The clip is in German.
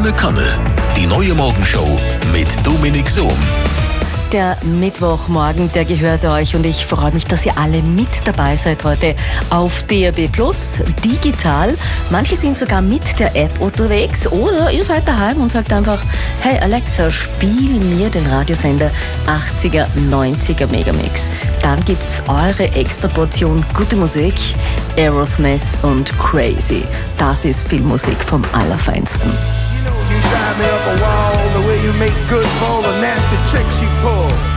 volle Kanne. Die neue Morgenshow mit Dominik Sohm. Der Mittwochmorgen, der gehört euch und ich freue mich, dass ihr alle mit dabei seid heute auf DAB+, digital. Manche sind sogar mit der App unterwegs oder ihr seid daheim und sagt einfach, hey Alexa, spiel mir den Radiosender 80er, 90er Megamix. Dann gibt's eure extra Portion gute Musik, Aerosmith und Crazy. Das ist Filmmusik vom Allerfeinsten. You drive me up a wall, the way you make good for all the nasty tricks you pull.